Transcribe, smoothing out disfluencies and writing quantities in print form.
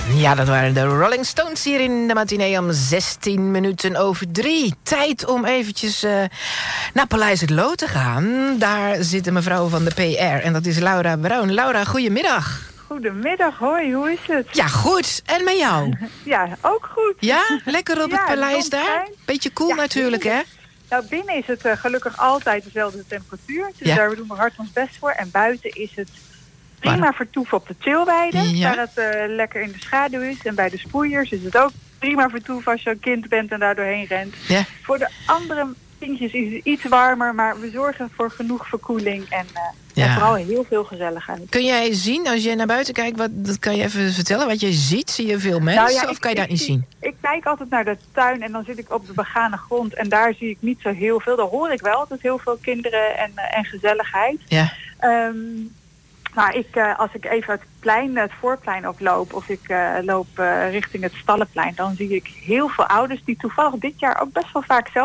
Ja, dat waren de Rolling Stones hier in de matinee om 3:16. Tijd om eventjes naar Paleis het Loo te gaan. Daar zit een mevrouw van de PR en dat is Laura Brown. Laura, goedemiddag. Goedemiddag, hoi, hoe is het? Ja, goed. En met jou? Ja, ook goed. Ja, lekker op het paleis daar? Beetje koel natuurlijk, hè? Nou, binnen is het gelukkig altijd dezelfde temperatuur. Dus daar doen we hard ons best voor. En buiten is het prima vertoeven op de chillweide, waar het lekker in de schaduw is. En bij de sproeiers is het ook prima vertoeven als je een kind bent en daar doorheen rent. Ja. Voor de andere kindjes is het iets warmer, maar we zorgen voor genoeg verkoeling en vooral heel veel gezelligheid. Kun jij zien, als je naar buiten kijkt, dat kan je even vertellen wat je ziet? Zie je veel mensen of kan je dat niet zien? Ik kijk altijd naar de tuin en dan zit ik op de begane grond en daar zie ik niet zo heel veel. Daar hoor ik wel altijd heel veel kinderen en gezelligheid. Ja. Maar als ik even het voorplein oploop of ik loop richting het Stallenplein, dan zie ik heel veel ouders die toevallig dit jaar ook best wel vaak zelf